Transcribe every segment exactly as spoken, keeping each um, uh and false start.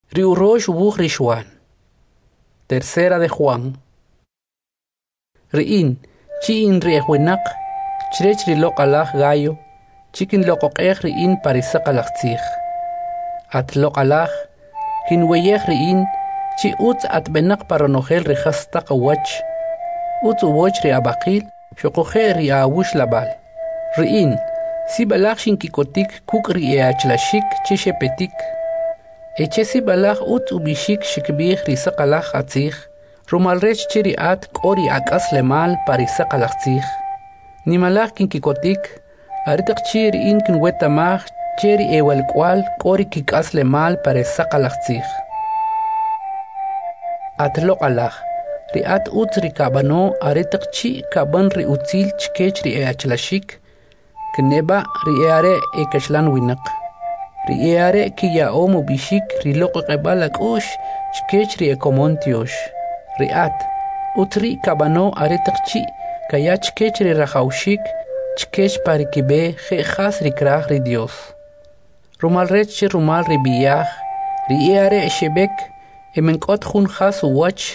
Riurosh Wuch Rishwan. Tercera de Juan. Riin, chi in riehwinak, chirech rilok alach gayo, chikin lokok ech riin parisak alach tzich. At lok alach, kin weyech riin, chi utz at benak paronogel rihastak awach, utz uwoch ri abakil, shokoche ri awush labal. Riin, si balach shin kikotik kuk ri eachlashik chishe petik. Eche si balach utz ubishik shikbich risak alach atzich, rumalrech chiri at kori akas lemal parisak alach tzich. Nimalach kin kikotik, aritak chiri in kin wetamach, cheri ewel kwal kori kikas lemal parisak alach tzich. At lok alach, ri at utz ri kabano aritak chi kaban ri utzil chkech ri eachlashik, kneba ri eare ekashlan winak. Ri eare ki ya omu bishik ri loko qebalak osh chkech ri ekomontiosh. Ri at utri kabano aritak chi kaya chkech ri rachaushik chkech parikibe je khas ri krach ri Dios. Rumal rech chi rumal ri biyach ri eare shebek emenkot khun khas wach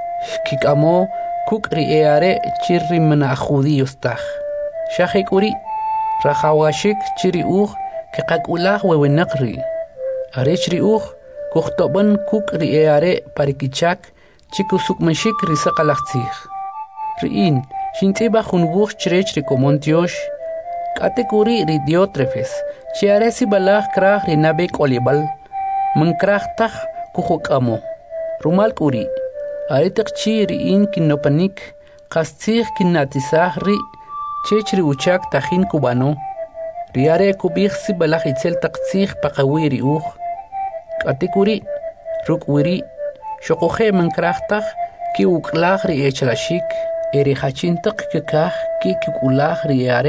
kikamo kuk ri eare chi ri mena judíos taj. Shahek uri rachawashik chiri uch kaqakulah wewenaqri. Arech ri uch kuchtoban kuk ri eare parikichak chikusuk mashik ri saqalachtzich. Riin shintiba khunbuch chirech ri komontiosh katekuri ri Diotrefes chiare si balach krach ri nabek olibal man krach taj kuhukamo. Rumal kuri aritak chi ri in kinopanik qastzich kinatisah ri chech ri uchak tajin kubano. Riare kubich si balach itzel taqtzich paqawi ri uch. Katekuri ruk wiri shokoche man krachtaj ki uklach ri echlashik eri hachintak kekach ki kukulach riare.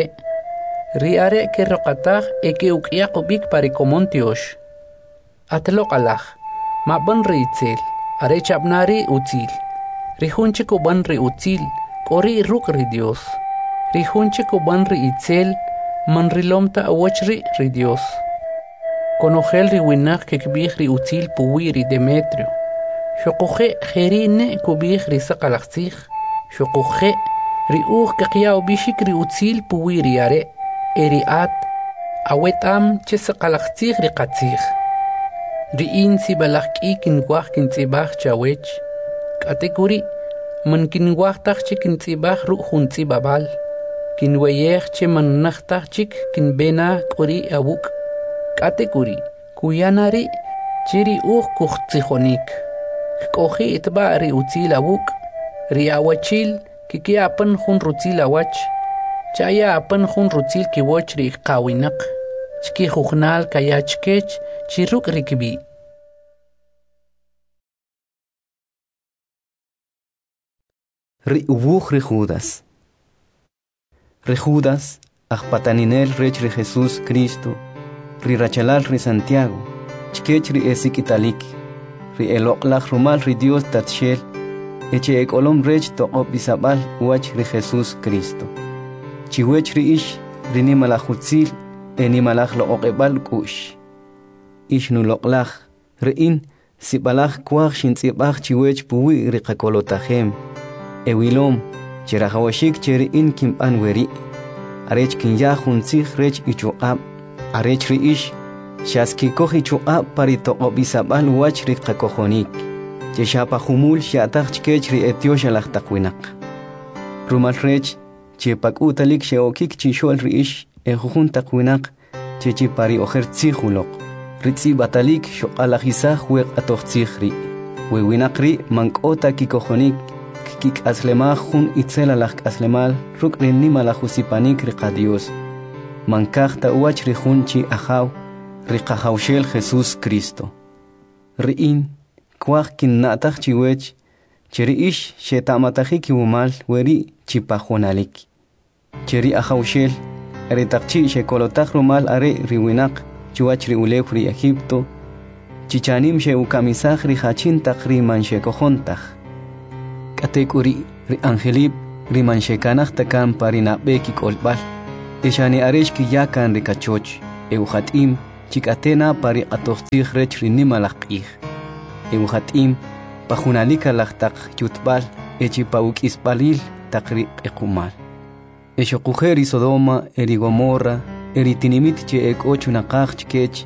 Riare ke roqataj e ke ukya kubik parikomontiosh. Atlok alach ma ban ri itzel are chabnari utzil. Rihunche kuban ri utzil kori ruk ri Dios. Rihunche kuban ri itzel man rilomta awachri ri Dios. Konogel ri winach ke kbich ri utzil puwi ri Demetrio. Shokoche jerine kubich ri saqalachtzich. Shokoche ri uch kaqiao bishik ri utzil puwi ri are. Eri at awetam che saqalachtzich ri qatzich. Ri in si balach ki kinwach kintzibach chawech. Katekuri man kinwach tach che kintzibach ru juntzibabal. Kinweyech che man nachtach chik kinbena kuri awuk. Katekuri kuyanari chiri uch kuchtzijonik. Kohi itba ri utzil awuk. Ri awachil kiki apan jun rutzil awach. Chaya apan jun rutzil kiwoch ri qawinak. Chki jujnal kaya chkech chiruk rikibi. Ri ubuch ri Judas. Ri Judas, ajpataninel rech ri Jesús Cristo, ri rachalal ri Santiago, chkech ri esik italik, ri eloqlach rumal ri Dios tatshel, eche ekolom rech toqop isabal wach ri Jesús Cristo. Chiwech ri ish, ri nimalachutzil, e nimalach looqebal kush. Ish nuloqlach, ri in, sibalach kwach shintzibach chiwech puwi ri qakolotajem, e wilom, Chirahawashik cheri in kimpan weri. Arech kinya juntzich rech ichuab. Arech ri ish. Shaski kohi chuab parito obisabal wach ri qakojonik. Cheshapa humul shatach chkech ri etiosha lachtakwinak. Rumal rech. Chepak utalik sheokik chishol ri ish. E jujun takwinak. Chechi pari ojer tzihulok. Ritzi batalik shoqalajisah wek atochtzich ri. Wewinak ri mankota kikojonik. Kik aslema jun itzel alach aslemal ruk rinima la jusipanik riqadios. Mankachta uach rijun chi ajaw riqajawshel Jesús Cristo. Riin kwach kin natach chiwech cheri ish shetamataki kiwumal weri chipajonalik. Cheri ajawshel eritaqchi shekolotaj rumal are riwinak chuach riulef ri Egipto. Chichanim she ukamisaj rijachintaq riman shekojontaj. Katekuri ri angelib ri manshekanach takan parina beki kolbal. Ishani aresh ki yakan ri kachoch. Euhatim chikatena pari atochtich rech ri nimalakih. ewuhatim pajunalika laqtaq yutbal echipawuk isbalil taqri ekumal eshoqujeri Sodoma eri Gomorra eri tinimit che ekochu naqaq chkech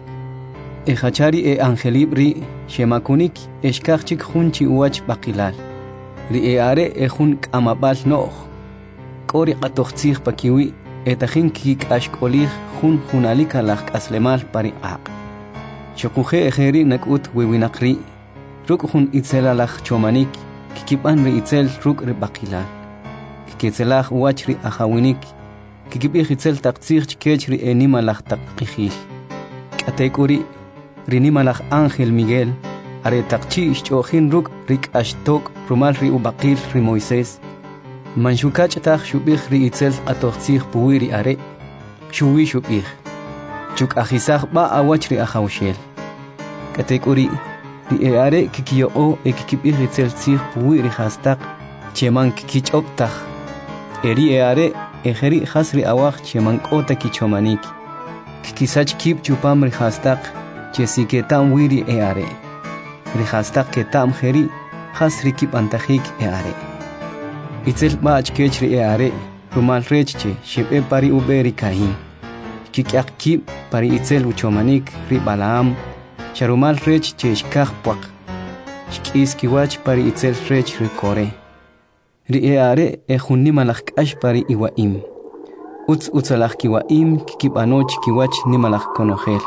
e hachari e angelibri shemakunik eshkachik hunchi uwach baqilal ri e are e hun kamabal noh qori qatoxtzig pakiwi etajin kik ashkolih hun hunalika laq aslemal pari aq shokuje ejeri nakut wiwinaqri ruk hun itzela laq chomanik kikiban ri itzel ruk ri baqilal kikitzelah uwachri ahawinik kikibi itzel taqtzig chkech ri enima laq taqqijil katekuri rinimalaj Ángel Miguel are taqchi ishchojin ruk rik ashtok rumal ri ubaqil ri Moisés manshukach taq shubih ri itzel atoxtzig puwiri are shuwi shubih chuk ajisaj ba awach ri ajawshel katekuri ri e are kikiyo o e kikibih itzel tzig puwiri hastaq cheman kikichoptaj eri e are ejeri hasri awaj cheman kota kichomanik kikisach kip chupam ri hastaq chesi que tam wiri e are rihastak que tam heri hasri kip antajik e are itzel bach kechri e are rumal rechche shibe pari uberi kahin kikyak kip pari itzel uchomanik ri Balaam sharumal rech che shkaj puak shkis kiwach pari itzel rech ri Kore ri e are e junni malach kash pari iwaim utz utzalach kiwaim kip anoch kiwach ni malach konogel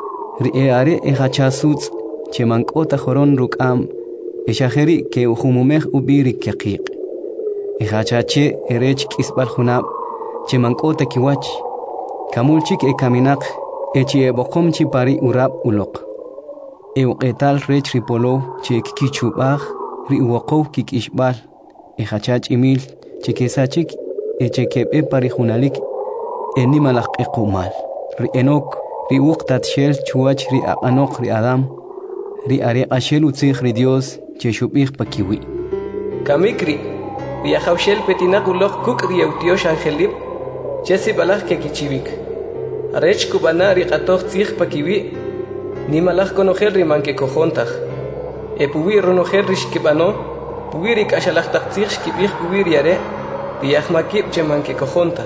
ri e are e hachasuts chemankota joron rukam e shajeri ke uhumumej ubiri kyaqiq e hachache erech kisbal junab chemankota kiwach kamulchik e kaminaq e chi e boqomchi pari urab uloq e uqetal rech ripolo che kikichubaj ri uwaqow kikishbal e hachach imil chekesachik e chekebe pari junalik e nimalaq equmal ri enok ri uqtat shel chuach ri aqanok ri Adam ri are ashel utzig ri Dios che shubih pakiwi kamikri ri ajawshel petinaq uloq kuk ri eutiosh angelib chesi balaj ke kichivik arech kubana ri qatoj tzig pakiwi ni malaj konojel ri manke kojontaj e puwi ronojel ri shkibano puwi ri kashalaj taq tzig shkibih puwi ri are ri ajmakib che manke kojontaj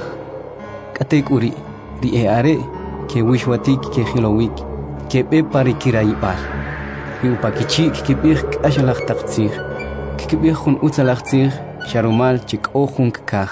katekuri ri e are que wishwatik que hilowik que be pari kiraybar ri upakichi que bih ashalach taqtzig que bih hun utzalachtzig sharumal chik ohun kaj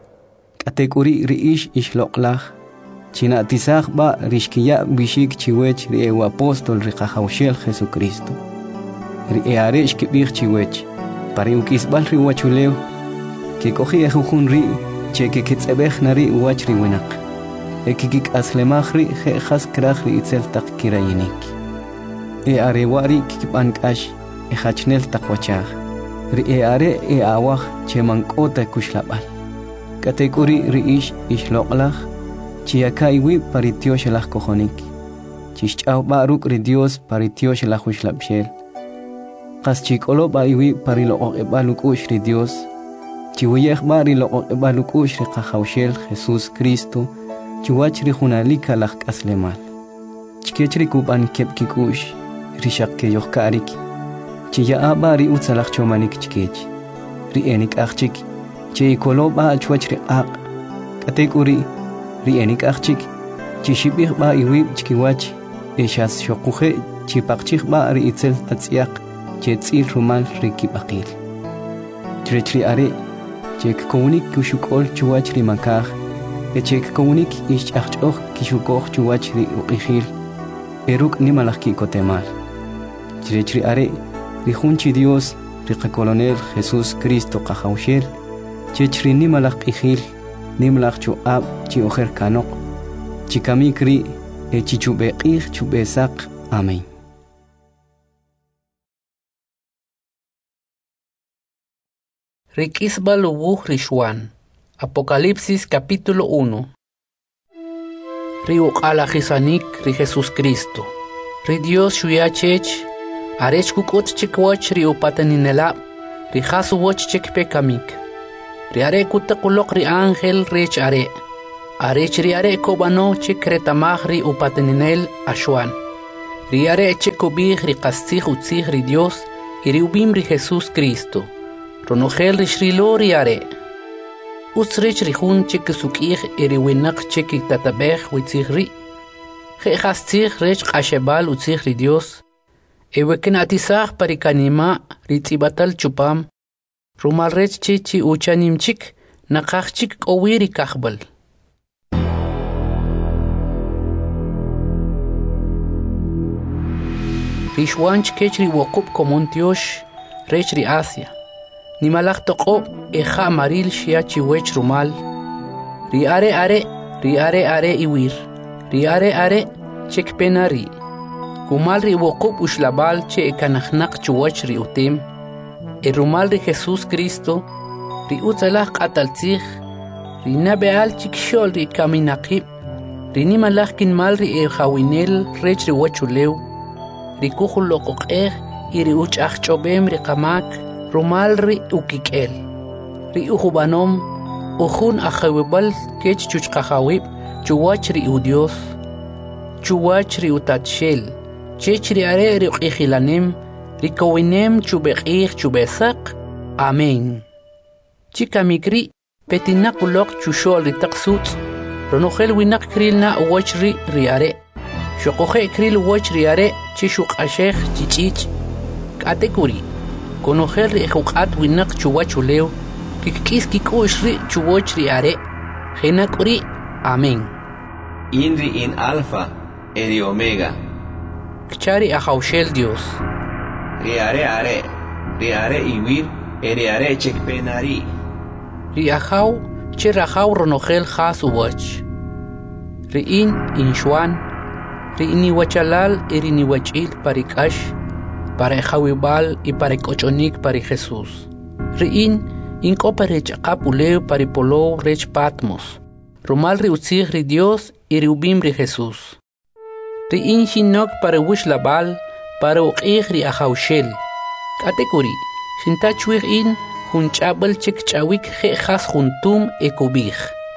katekuri ri ish ishloqlach china tisaj ba rishkiya bishik chiwech ri e apostol ri qajawshel Jesucristo ri e are que bih chiwech pari ukisbal ri wachulew que cogi ehun ri che que kitzebej nari wach ri winaq ekikik aslemachri je khas krachri itzel taq kirayinik e arewari kikipankash e hachnel taqwachaj ri e are e awaj chemankota kushlabal katekuri ri ish ishloqlaj chiakaiwi paritioshlah kojonik chishchau baruk ri Dios paritioshlah ushlabshel qaschikolo baiwi pariloq ebalukush ri Dios chiwiyej bari loq ebalukush ri qajawshel Jesús Cristo chiwachri junalika laq aslemal chikechri kuban kepkikush rishaq ke yohkarik chiya abari utzalaq chomanik chikech ri enik achchik chi koloba chwachri aq katekuri ri enik achchik chi shibih ba iwib chikiwach eshas shoquje chi paqchig ba ri itzel tatsiaq che tsil rumal ri kibaqil chrechri are chek komunik kushukol chwachri makaj echek komunik ish achchoj kishukoj chuwachri uqijil eruk nimalaj kikotemal chirechri are ri junchi Dios ri qakolonel Jesús Cristo qajawshel chechri nimalaj qijil nimalaj chu ab chi ojer kanok chikamikri e chichubeqij chubesaq amén. Rikisbal uwuj rishwan Apocalipsis capítulo uno. Ri uqalajisanik ri Jesús Cristo. Ri Dios shuyachech, arech kukot chikwach ri upataninela, ri hasu wach chikpekamik. Ri are kutakulok ri ángel rech are. Arech ri are kobano chikretamaj ri upataninel ashwan. Riare chekobig ri qastig utzig ri Dios y ri ubim ri Jesús Cristo. Ronogel ri shrilo riare. Usrich ri hun chek sukig y ri winak chek tatabeg witzig ri. Ge qastig rech qashebal utzig ri Dios. Eweken atisag parikanima ri tibatal chupam. Rumal rech chichi uchanim chik naqaq chik qowiri kakhbal. Rishwanch kechri waqub komontiosh rechri Asia. Nimalaq toqo eja maril shiachi wech rumal. Ri are are, ri are are iwir. Ri are are chek penari. Kumal ri waqub ushlabal che ekanakhnak chuwach ri utim. E rumal ri Jesús Cristo, ri utzalaq qataltzig, ri nabeal chik shol ri kaminaqib, ri nimalaq kinmal ri ejawinel rech ri wachulew. Ri kukhul loqoqer y ri uchach chobem ri qamak rumal ri ukikel ri ujubanom ujun ajawibal kech chuchqajawib chuwach ri udios chuwach ri utatshel chech ri are ri uqijilanem ri kowinem chubeqij chubesaq amen chikamikri petinaquloq chushol ri taqsut ronojel winak krilna uwach ri ri are Shokoje kril wach riare chishuk ashech chichich katekuri konojer ri huqat winak chuwachuleo kikis kikush ri chuwach riare genakuri amen Inri in alfa eri omega kchari ahaushel Dios riare are riare iwir eri are chekpenari ri ahau chirahau ronojel khas wach ri in inshwan Rini wachalal y rini wachil parikash, para jawibal y para cochonik para Jesús. Rin inco para chacapuleo para polo rech patmos. Rumal riutzig ri Dios y riubim ri Jesús. Rin shinok para wishlabal para uqig ri ahaushel. Katekuri, shintachuig in hunchabal chek chawik je khas juntum ekubig.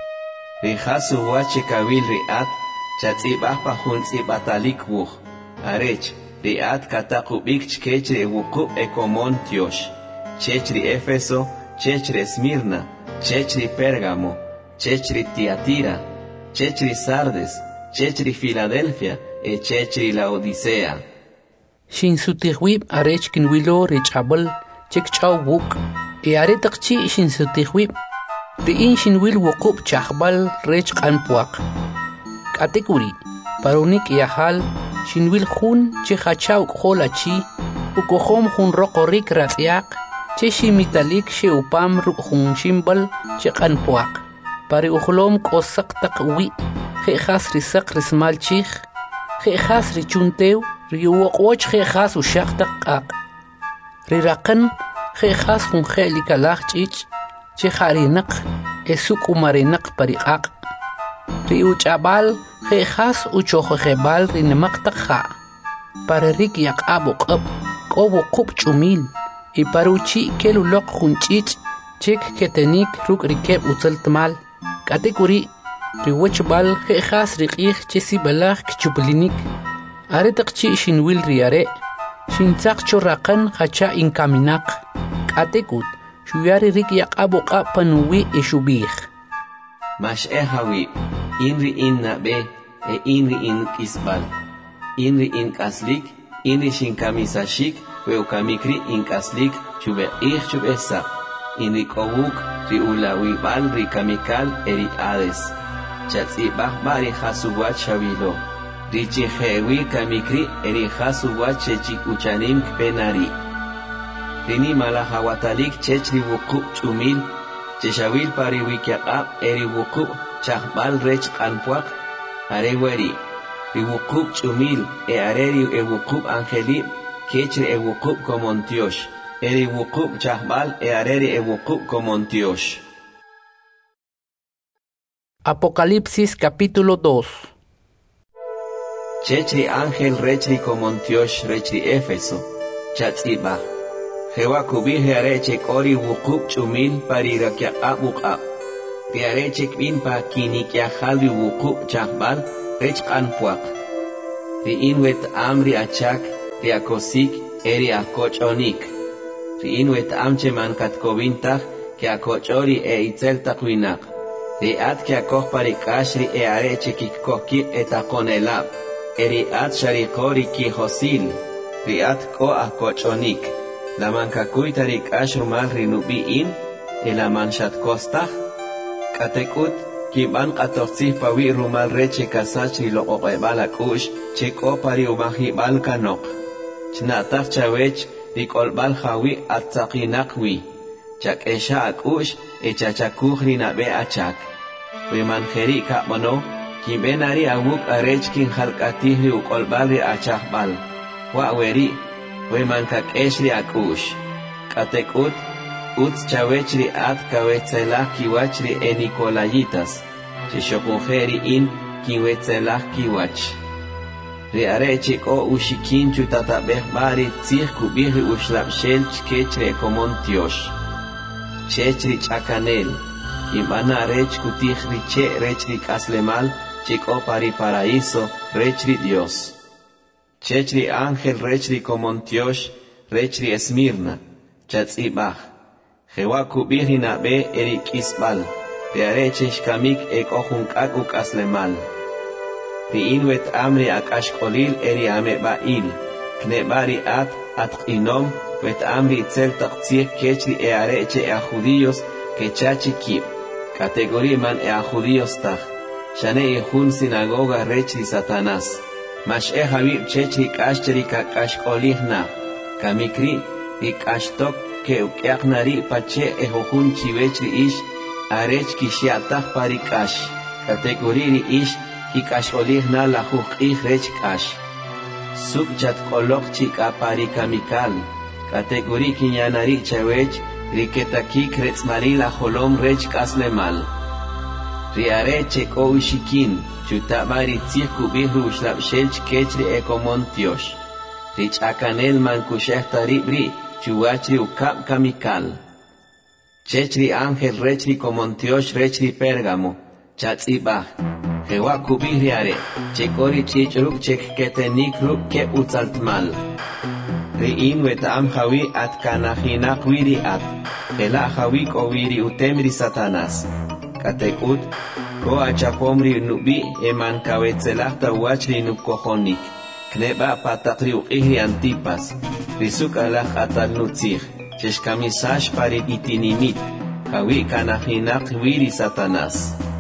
Ri khasu wachekawil ri at Chatzibah pahun tzibatalik wuch. Arech, riat katakubik chkechre wuku ekomon tiosh. Chechri Éfeso, chechri Esmirna, chechri Pérgamo, chechri Tiatira, chechri Sardes, chechri Filadelfia, e chechri Laodicea. Shin sutihwib arech kinwilo richabal, chekchaw wuk, e aretakchi shin sutihwib. Riin shinwil wukub chahbal rech anpuak. Katekuri, parunik yahal, shinwil hun, che hachaw kholachi, ukohom hun rokorik ratyak, che shimitalik she upam hun shimbal, che kanpuak. Pari uhlom kosak takwi, he has risak rismal chich, he has richuntew, riuoch he has ushak takak. Rirakan, he has hun helikalach chich, che harinak, esuk umarinak pariak. Riu chabal, he has uchohebal rinemaktakha. Para rik yak abok up, kobo kup chumil, y paruchi kelulok hunchich, chek ketenik ruk rikeb utzaltmal. Katekuri, riwachbal, he has rikich chesi balach kchublinik. Aretakchi shinwil riare, shintak chorakan hacha inkaminak. Katekut, shuyari rik yak abok up panuwi ishubih. Mash ehawi, inri in nabe, e inri in kisbal. Inri in kaslik, inri shin kamisashik, weukamikri in kaslik, chube ich chube sap. Inri kowuk, ri ulawi bal, ri kamikal, eri ades. Chatsi bah bari hasuwat shavilo. Ri chihewi kamikri, eri hasuwat chechik uchanim kpenari. Rini malahawatalik chechri wukub chumil, Cheshawil pari wikiaqab eri wukub chahbal rech kanpuak are weri ri wukub chumil e areri e wukub angelib kechri e wukub komontiosh eri wukub chahbal e areri e wukub komontiosh. Apocalipsis capítulo dos. Chechri ángel rechri komontiosh rechri Éfeso chatzibah Jehová kubije areche kori wukub chumil parira kya abukab. Ti areche kbin pa kini kya halwi wukub chahbal rech kanpuak. ri'in wet amri achak ri akosik eri akochonik ri'in wet amche man katkovintaj ke akochori e itzel takwinak ri'at ke akoj parikash ri e are chekikkoki etakonelab eri'at sharikori ki hosil ri'at ko akochonik laman kakuita rikash rumal rinubi'in elaman shatkostaj katekut kiban qatortzih pawi rumal reche kasach riloqoqebal akush cheko pari umahibal kanok chnataq chawech rikolbal jawi atzaqinaqwi chakesha akush echachakuj rinabe achak wemanjeri kamono kibenari awuk arech kin jalqatih ri ukolbal ri achajbal wa'weri wemankakesh ri akush katekut Utz chawech ri at kawetzelah kiwach ri e Nicolayitas, chishokujeri in kiwetzelah kiwach. Ri are chiko ushikin chutatabeh bari tzih kubih ri ushlapshel chkech ri komon tiosh. Chech ri chakanel, kimana rech kutih ri che rech ri kaslemal, chiko pari paraíso rech ri Dios. Chech ri ángel rech ri komon tiosh, rech ri Esmirna, chatzibach. Jewa kubih rinabe eri kisbal, de areche shkamik ek ojunkak uk aslemal. Ri'in wet amri akashkolil eri amebail, knebari at at inom wet amri itzel taqtzih kechri e areche e a judíos kechachi kib, kategori man e a judíos taj, shane ihun sinagoga rechri Satanás, mash e habib chechri kashcheri kakashkolih na, kamikri ikashtok que ukiaqnari pache ehojun chivechri ish arech kishiataj parikash kategoriri ish kikasholih na la juqih rech kash suk chat kolok chika parikamikal kategori kinyanari chawech riketakik retzmari la holom rech kaslemal riare cheko ushikin chutabari tzih kubihu shlapshel chkechri ekomontiosh rich akanel man kushehtari chuachri ukap kamikal chechri ángel rechri komontiosh rechri Pérgamo chatzibah jewa kubihriare chekori chichruk chek ketenik ruk ke utzaltmal ri'in wetam jawi at kanajinak wiri at jela jawi kowiri utemri Satanás katekut ko achapomri nubi eman kawetzelachta wachri nukojonik kneba patatri uqihri Antipas risuk alach atal nutzih cheshkamisash pari itinimit kawi kanajinak wiri Satanás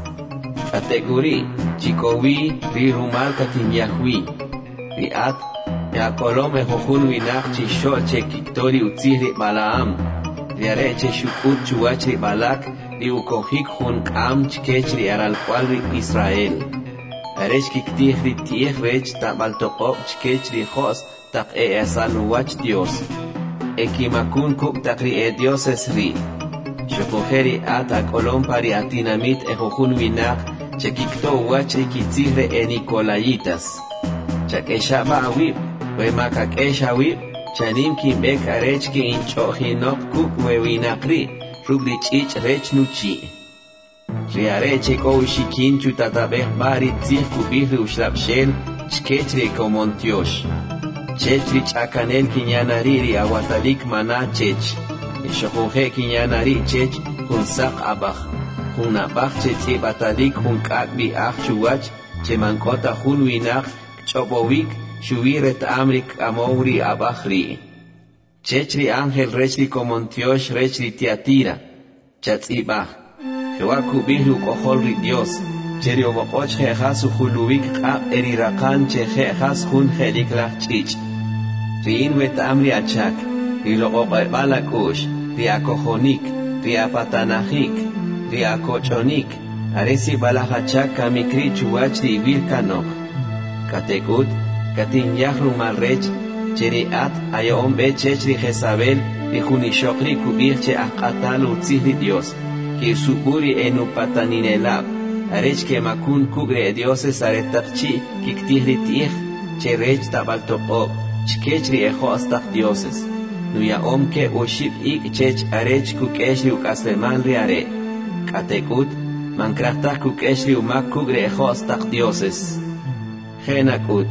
kategori chikowi ri rumal katinyahwi ri at yakolome jojun winach chishol chekiktori utzihri Balaam riare cheshukut chuachri Balak ri ukojik jun kam chkechri aralcual ri Israel aresh kiktih ri tieh rech tabaltoqob chkechri jos tak e esaluwach Dios ekimakun kuk takri e dioses ri shokojeri at akolom pari atinamit ejojun winak chekikto wachri kitzihre e Nicolayitas chakeshaba awib wemakakesha awib chanim kimbek arech ki inchojinok kuk wewinakri rubri chich rech nuchi riare cheko ushikin chutatabeh bari tzih kubihri ushlapshel chkechri komontiosh chechri chakanel kinyanariri awatalik mana chech shojoje kinyanari chech hunsak abach hunabach chetzi batalik hunkak bi ach chuwach chemankota hun winak chobovik shuviret amrik amowri abachri chechri ángel rechri komontiosh rechri Tiatira chatzibach jewa kubihri ukojolri Dios cheri oboqoch jejas ujuluvik qab erirakan che jejas hun jeliklach chich ri'in wet amri achak riloqoqebal akush riakojonik riapatanajik riakochonik aresi balaj achak kamikri chuwach riibir kanok katekut katinyah rumal rech cheri at ayom be chechri Jezabel rijunishokri kubih che aqatal utzihri Dios kisuburi enu pataninelab arech ke makun kugre dioses aretakchi kiktihri tih che rech tabaltoqob chkechri ejo astaq dioses nuya om ke ushib ik chech arech kukeshri ukasleman riare katekut mankrachtak kukeshri umak kugre ejo astaq dioses genakut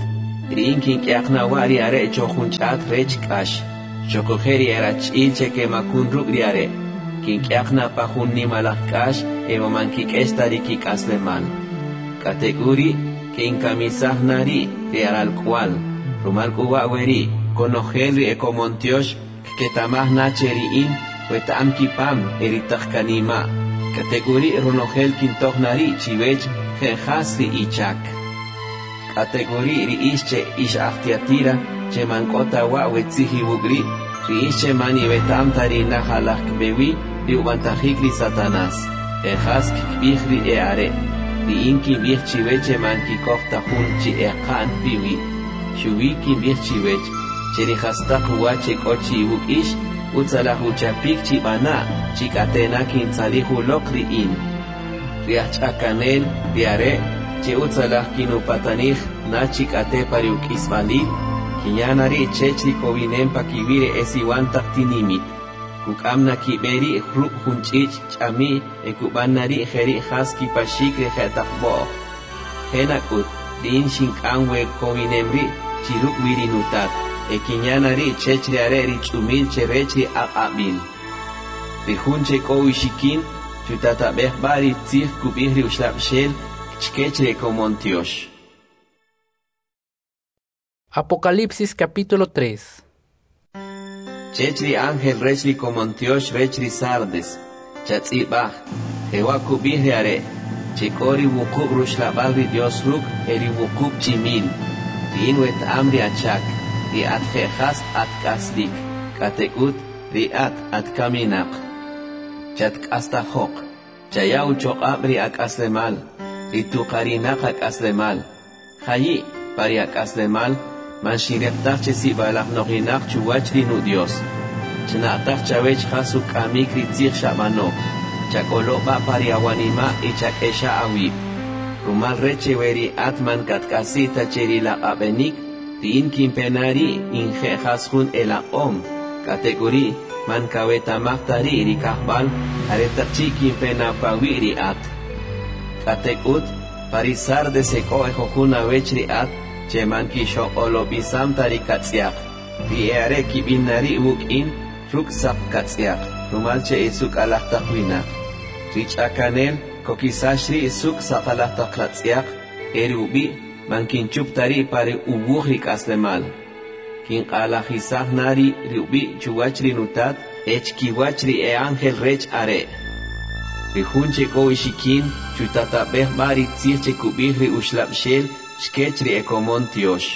rinkin kiakna wari are chokhun chat rech kash chokoheri era chilche ke makun rugri are kin kiakna pahun ni malak kash eva manki kestari ki kasleman kategori kin kamisah nari de al cual rumal kuwa weri konoheli ekomontiosh que tamah nacheri in wetam kipam eritach kanima kategori runohel kintoh nari chivech khasri ichak kategori ri ische ish ahtiatira che mankota wa wetzihi bugri ri ische mani wetam tari nahalak bewi ri ubantahikri satanas e khask bihri e are ri inki bih chiveche manki kohta hun chi e qan biwi shuwi ki bih chivech cheri khastaq wa che kochi bukish utsalahu chapik chi bana chi katena kin salihu lokri in riach akanel diare che utsalah kinu patanich na chi kate pariuk ismali kinyanari chechri kovinem pakivire esiwan taktinimit kukamna kiberi hruk hunchich chami ekubannari kheri khaski pashik rekhatakbo henakut din shinkanwe kovinemri chiruk virinutat ekinyanari chechri areri chumil cherechri aqabil rihunche kowishikin chutatabeh bari tzih kubihri ushlabshel chkechre komontiosh. Apocalipsis capítulo tres. Chechri ángel rechri komontiosh rechri sardes chatzibah jewa kubihri are chekori wukub rushlabalri dios ruk eri wukub chimil tinwet amri achak riat khas at kasdik katekut riat at kaminak chat astahok chayau choqabri ak aslemal ritu qarinak ak aslemal khayi pari ak aslemal man shireftar chesi balak noginak chuwachri nu dios chnatar chavech khasu kamik ritzich shamano chakolo ba pari awanima ichak esha awi rumal reche weri atman katkasita cheri la abenik tin kimpenari inje khashun ela om kategori man kaweta mahtari rikahbal areta chiki pena pawiri at katekut parisar de seko ejokuna wechri at che man kisho olo bisam tari katsiak di ere kibinari wukin ruksak katsiak rumal che isuk alah takwina rich akanel kokisashri isuk sakalah taklatsiak erubi man kinchup tari pare ubuhri kaslemal kin qala hisah nari rubi chuwachri nutat ech kiwachri e ángel rech are rihunche kowishikin chutatabeh bari tzirche kubihri ushlabshel shkechri e komontiosh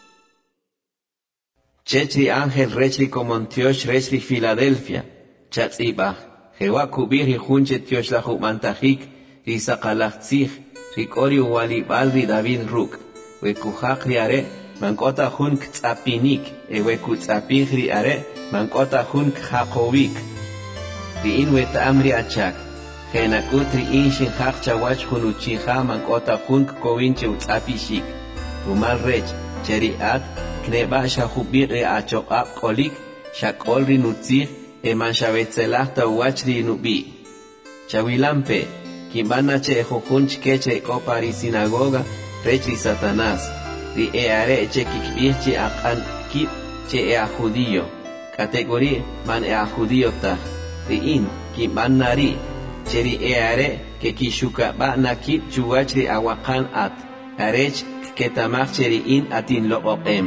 chechri ángel rechri komontiosh rechri Filadelfia chatzibah jewa kubihri hunche tiosh lahu mantahik risaqalah tzich rikori wali balri David ruk wekuhakri are mankota hun ktsapinik ewe kutsapihri are mankota hun khakovik riin wet amri achak khenakutri inshin khakcha wach hunuchiha mankota hun kovinche utsapishik rumal rech cheriat kneba shahubiri achoqab kolik shakolri nutzih eman shavetzelahta wachri nubi chawilampe kimbana che jujunch keche kopari sinagoga rechri Satanás ri eare che kikbihchi aqan kip che ea judío kategori man ea judío ta ri in kimban nari che ri eare ke kishuka ba nakip chuwachri awaqan at arech ketamach che ri in atin loqoqem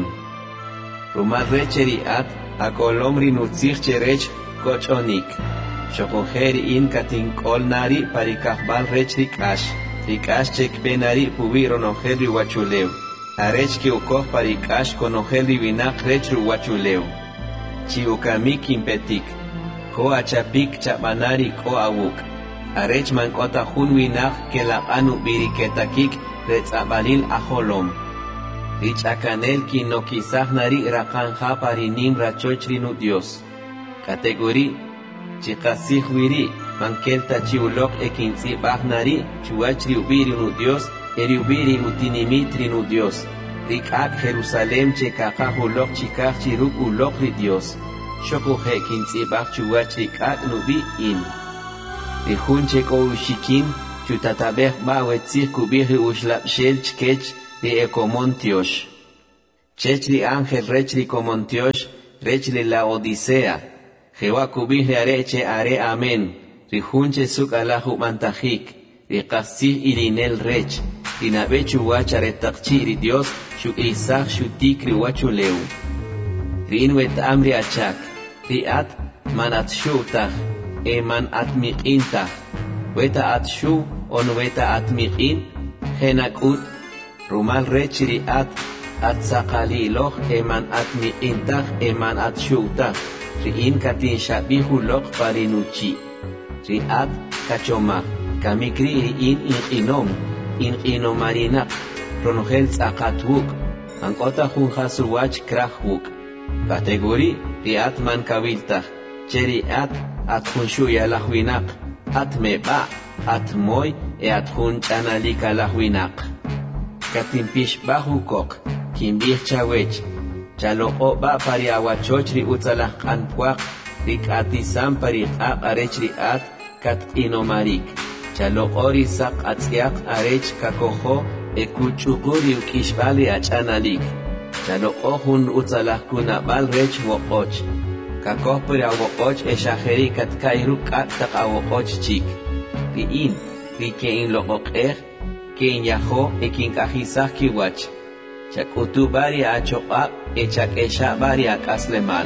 rumal recheri at akolomri nutzich che rech kochonik shokoheri in katin kol nari parikahbal rechri kash rikash chek benari pubiro noheri wachuleu arech ki ukoh parikash konoheri vinak rechru wachuleu chi ukamik impetik ko achapik chabanari ko awuk arech mankota hun vinak kelaqanu biriketakik retzabalil aholom rich akanel ki no kisah nari rakanja parinim rachochri nu dios kategori chikasih wiri mankelta chiulok ekinzi bahnari chuachri ubiri nu dios eri ubiri utinimitri nu dios rikak Jerusalem chekaka hulok chikak chiruk ulok ri dios shoko he kinzi bah chuachri kak nubi in rihun cheko ushikin chutatabeh ba wetzih kubiri ushlap shel chkech de ekomontiosh Chechri ángel rechri comontiosh, rechri la odisea. Jehová cubihre areche are amén. Rijunche suk alahu mantajik. Riqasih irinel rech. Rinabechu wachare takchi Dios, shu isach shu tikri wachu leu. Rinwet amri achak. Riat manat shutach. Eman atmiqintach. Weta atshu on weta atmiqin. Genakut. Rumal rech riat. At sakali loch eman at miintach eman at shutach. Riin katin shabihu loch parinuchi. Riat kachomach. Kamikri riin inqinom. Inqinomarinak. Ronogel tzakatwuk. Ankota junjasuwach krahwuk. Kategori riat man kaviltach. Cheriat at junshuya lahwinak. At meba. At moy e at junchanalika lahwinak. Katimpish bahu kok. Kimbih chawech, chaloko ba pari awachochri utzalah kanpuak, rikati sam pari ak arechri at kat inomarik, chalokori sak atziak arech kakoho ekuchuguri ukishbali achanalik, chaloko hun utzalah kunabal rech wokoch, kakoh pari awokoch eshaheri kat kairu kat tak awokoch chik, riin, rikein lokok er, kein yaho ekin kahisak kiwach, Chakutu bari achoqab echak esha bari akaslemal.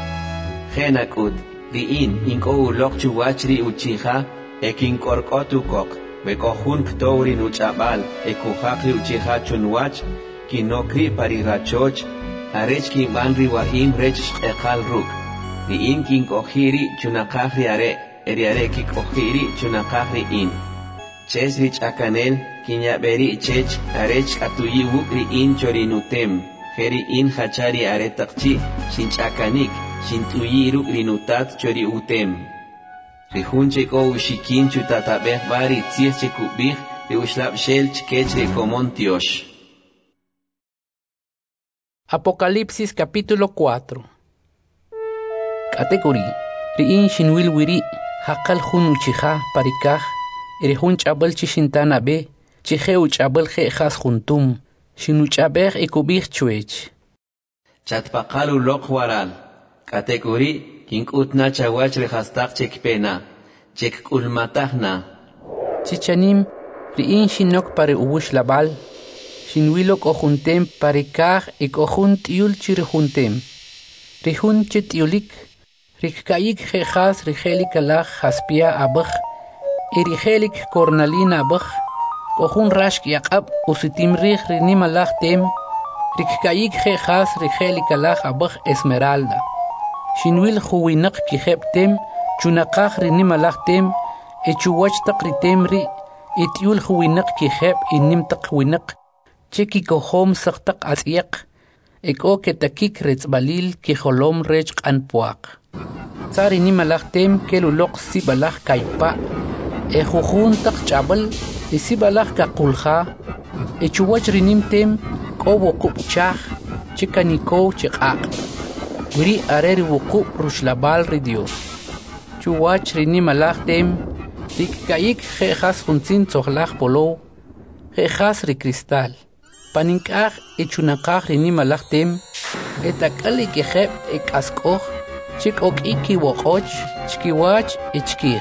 Genakut, diin inko ulok chuwachri uchiha, ekin korkotu kok, bekohun ktourin uchabal, ekuhakri uchiha chunwach, kinokri parirachoch, arech kin banri waim rech ekal ruk. Diin kin kohiri chunakahri are, eriare ki kohiri chunakahri in. Chesrich akanel, Kinyaberi chech arech atuyi wukri in chorinutem. Heri in hachari aretakchi, shinchakanik, shintuyi rukrinutat chori utem. Rihunche ko ushikin chutatabeh bari tzirche kubih, de ushlab shel chkechre comontiosh. Apocalipsis capítulo cuatro. Categoría. Riin shinwil wiri, hakal hun uchiha parikah, erihun chabal chishintana be, Chiheu chabel je has juntum, shinu chaber ekubich chuech. Chatpakalu lok waral, kategori, kinkutna chawach rehastak chekpena, chek ulmatahna. Chichanim, riin shinok pare ubush labal, shinwilok ojuntem pare kah ek ojunt yul chirjuntem. Rihun chetiulik, rikkaik je has rigelik alach haspia abach, erigelik cornalina abach. Kohun rashk yaqab usitim rih rinim alach tem rikkayik je khas rigelik alach abach esmeralda shinwil khuwinak kiheb tem chunaqah rinim alach tem echuwach taqritem ri etiul khuwinak kiheb inim taqwinak cheki kohom saqtaq asyaq eko ketakik retzbalil kiholom rech qanpuaq tsari nim alach tem keluloq sibalach kaypa ejuhun taq chabal isibalach kakulha echuwach rinimtem kobo kupchah chikaniko chiqaq wiri areri wuku rushlabal ridios chuwach rinimalach tem rikkayik jejas juntzin tzohlach polo jejas rikristal paninkaj echunaqaj rinimalach tem etakali kejeb ekaskoj chikok iki woqoch chkiwach echkij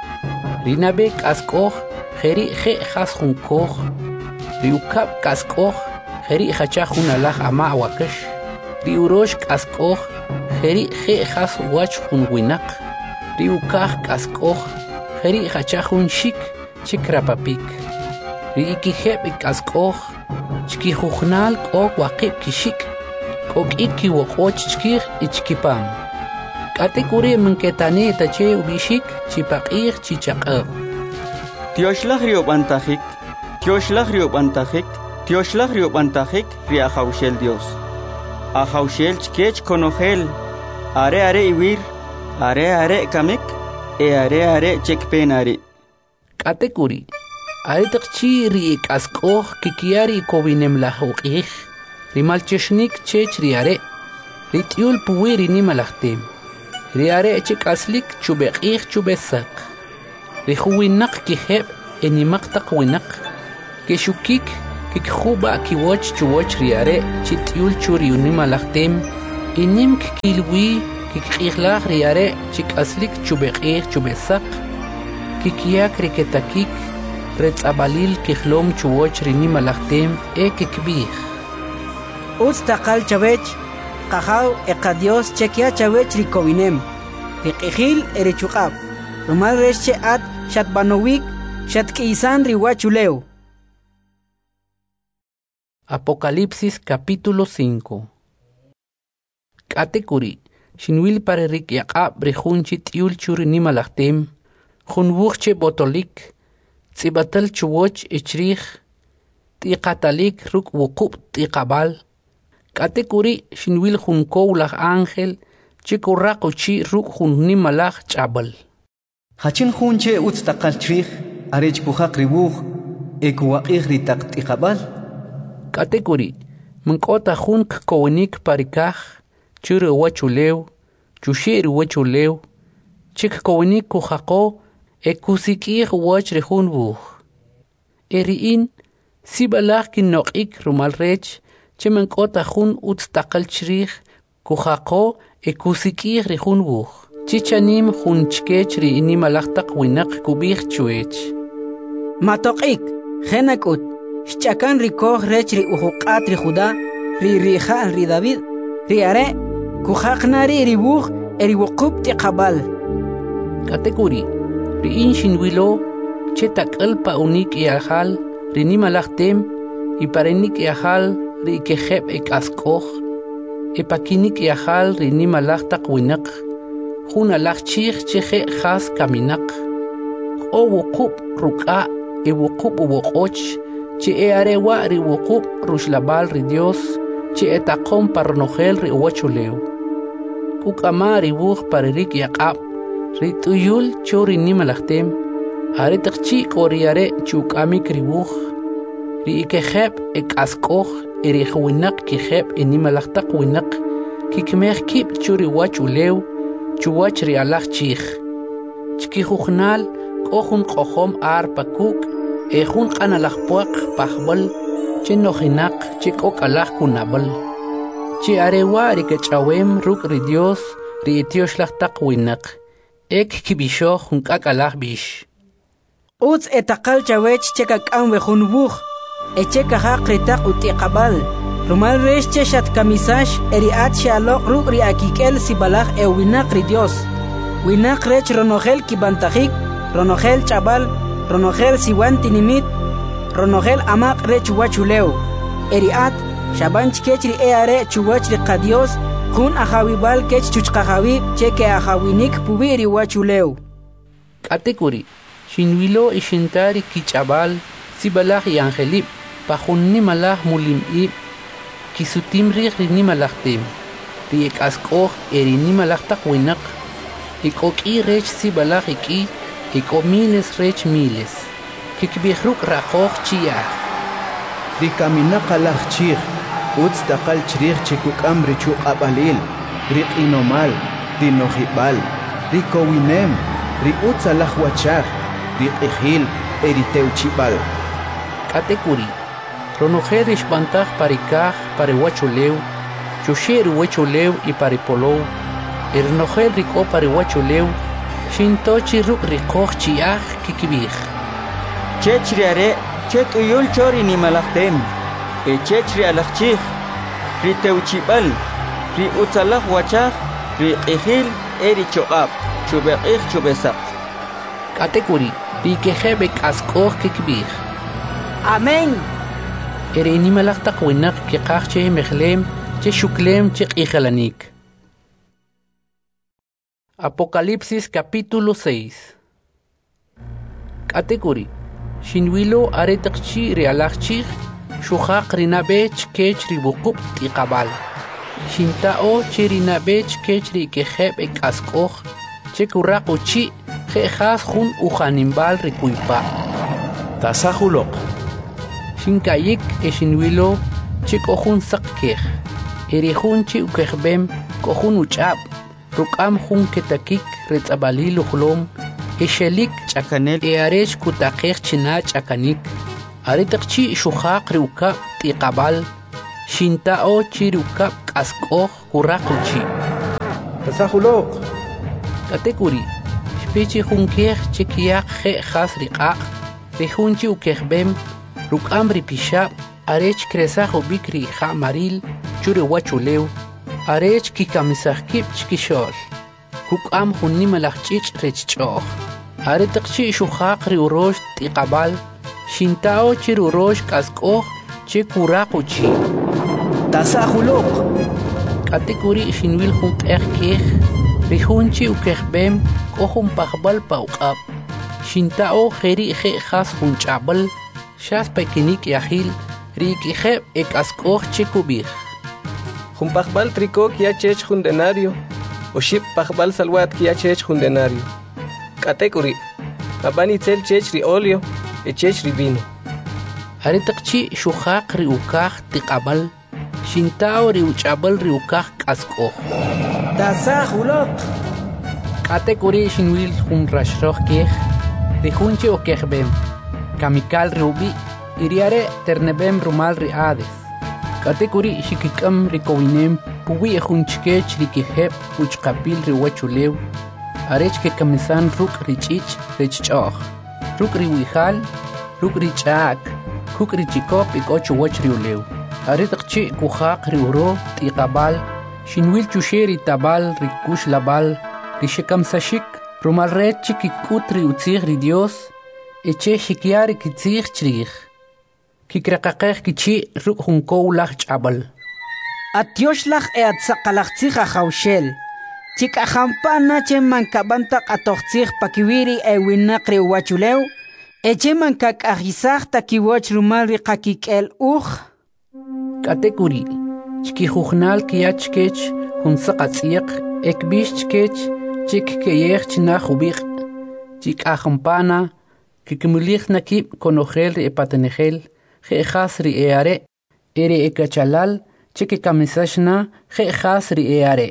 rinabe kaskoj Heri je has hun koch, riukap kaskoch, heri hachah hun alach ama wakesh, riurosh kaskoch, heri je has wach hun winak, riukah kaskoch, heri hachah hun shik, chikrapapik, riikiheb kaskoch, chkihuchnal kok wakib kishik, kok iki wakoch chkir ichkipam. Katekuri menketane tache ubishik, chipakir chichaqab. Tioshlah riob antajik, Tioshlah riob antajik, Tioshlah riob antajik, ria haushel Dios. A haushel chkech konogel, are are iwir, are are kamek, e are are chekpenari. Katekuri, are takchi ri kaskoh kikiari kobinem la hoqih, rimalcheshnik chech riare, ritiul puwiri nimalachtem, riare chek aslik chubekih chubesak. Rihuwinak kiheb enimak takwinak, keshukik kikhuba kiwoch chuwoch riare chitiul churi unimalachtem inim kikilwi kikikhlach riare chikaslik chubeqih chubesak kikiak riketakik retzabalil kihlom chuwoch rinimalachtem e kikbih Uts taqal chavech qahaw eqadios chekia chavech rikovinem riqihil erechuqab rumal resche at shatbanowik shatk'isan riwachuleu. Apocalipsis capítulo cinco. Katekuri shinwil pare rikyaqab rihunchi tiul churi nimalachtem junwuchche botolik tsibatal chuwoch ichrih tiqatalik ruk wuqub tiqabal Katekuri shinwil junkow lach ángel chikurraquchi ruk jun nimalach chabal Hachin junche uts taqal chrih arech kuhaq ribuj ekuwaqih ritaq tiqabal Katekuri mnkota jun kkowenik parikaj churi wachulew chushir wachulew chik kowenik kuhaqo ekusikih wach rehun buj eriin sibalach kinoqik rumal rech Chemenkota jun uts taqal chrih kuhaqo ekusikih rehun buj chichanim jun chkech ri inimalachtaq winaq kubih chuech Matoqik genakut Shchakan rikoh rech ri uhuqat ri Judá ri rija ri David ri are kuhaqnari ri buj eri wuqub tiqabal Katekuri ri inshin wilo chetakal pa unik iahal ri nimalachtem y parenik iahal ri kejeb ek askoh epakinik iahal ri nimalachtaq winaq jun alach chih cheje khas kaminak o wuqub ruqa e wuqub wuqoch che e arewa ri wuqub rushlabal ri Dios che etaqom parnogel ri wachuleu kukama ri buj parerik yaqab ri tuyul chori nimalachtem are taqchi koriare chukamik ri buj ri kejeb ek askoh eri khwinak kejeb inimalachtaq winaq kikmeh kib chori wachuleu chuwach ri alach chih chki khukhnal kohun qohom ar pakuk Ejun qanalaj puaq pajbal che nojinak che kokalaj kunabal che arewa ri kechawem ruk ri Dios ri etiosh taq winaq ek kibisho jun kakalaj bish Uts etaqal chawech chekak'am wejun buj echeka haqritaq utiqabal rumal resh che shat kamisash eriat shaloq ruk ri akikel sibalaj e winaq ri Dios winaq rech ronogel kibantajik ronogel chabal Ronogel siwanti nimit Ronogel amaq re chuwachuleu Eriat shabanch kechri eare chuwachri qadios Jun ajawibal kech chuchqajawi cheke ajawinik pubiri wachuleu Katekuri shinwilo ishintari kichabal sibalaj y angelib pajun nimalaj mulimib kisutim rih nimalajtem riek askoh eri nimalajtaq winaq ikoki rech sibalaj iki Iko miles rech miles kikbihruk raqoq chiyah Ri kaminaqa laj chih uts taqal chrih chikuk'am ri chuq'abalil ri q'inomal ri nojibal ri kowinem ri utz alaj wachaj ri q'ijil eri tewchibal Katekuri ronojer ishpantaj parikaj pariwachuleu chusher wachuleu y paripolow ernojer riko pariwachuleu Shintochi ruk rikoh chiah kikibih Chechri are chet uyul chori ni malachtem e chechri alachchih ri tewchibal ri utzalach wachach ri qihil eri choqab chubeqih chubesaq Katekuri ri kejebek askoh kikibih Amen Eri ni malachtaq winaq kiqaj che mejlem che shuklem che qihalanik Apocalipsis capítulo seis. Katekuri shinwilo aretaqchi rialachchi shuhaq rinabech kech ribuqub tiqabal shintao chirinabech kech ri kejeb ek askoh che kurraquchi jejas jun ujanimbal rikuipa Tasajuloq shinkayik e shinwilo che kohun sakkej erihun chi ukejbem kohun uchab Rukam jun ketakik retzabalil uhlom Eshelik chakanel Earesh kutakej china chakanik Aritaqchi shuhaq riukap tiqabal shintao chiriukap qasqoj kurraquchi. Tasahuloq. Katekuri shpichi junkej chikiyak je khas riqaq rihunchi ukejbem rukam ripishab arech kresaj ubikri ha maril churi wachulew arech kikamisajkib chkishol kukam hunnimalaj chich rechchoj aritaqchi shuhaq riurosh tiqabal shintao chirurosh qasqoj chikurraquchi. Tasahuloq. Katekuri shinwil junqej kej rihunchi ukejbem kohun pajbal pauqab shintao jeri je khas junchabal shas pekinik yahil rikijeb ekasqoj chikubij Jumpajbal tricó que chech jundenario o ship pajbal salwat que chech jundenario Katekuri abani tel chech ri olio e chech ri vino Aritaqchi shuhaq riukaj tiqabal shintao riuchabal riukaj qasqoj Tasahuloq. Katekuri shinwil jun rashroj kej rihunchi okejbem kamikal riubi iriare ternebem rumal riades Katekuri shikikam rikowinem puwi junchkech rikijeb uchqapil riwachulew arech ke kamisan ruk richich rechchoj ruk riwijal ruk richak kuk richikop ikochu wach riulew aritaqchi kujaq riuro tiqabal shinwil chusheri tabal rikush labal rishikamsashik rumal red chikikut riutzij ri Dios eche shikyari kitzij chrij kikraqaqej kichi ruk junkow laj ch'abal Atioslaj e atzaqalajtzij ajawxel chikajampana che mankabantaq atojtzij pakiwiri e winaq ri wachulew eche mankak'ajisaj takiwoch rumal ri qakik'el uj Katekuri chkijujnal kiyachkech junsaqatz'iq ekbix chkech chik keyej chinaj ubiq chik'ajampana kikimulij nakib konojel ri epatenejel je'jas ri eare eri ekachalal chikikamisashna je'jas ri eare